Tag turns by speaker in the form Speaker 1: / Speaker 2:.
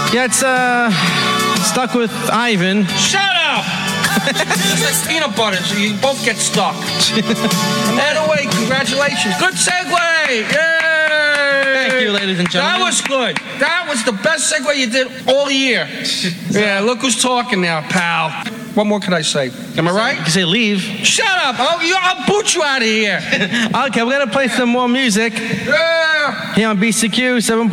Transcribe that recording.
Speaker 1: Yeah, it's stuck with Ivan.
Speaker 2: Shut up! It's like peanut butter, so you both get stuck. By the way, congratulations. Good segue! Yay!
Speaker 1: Thank you, ladies and gentlemen.
Speaker 2: That was good. That was the best segue you did all year. Yeah, look who's talking now, pal. What more can I say? Am I right?
Speaker 1: You can say leave.
Speaker 2: Shut up! I'll boot you out of here.
Speaker 1: Okay, we're going to play some more music
Speaker 2: Yeah.
Speaker 1: here on BCQ 7.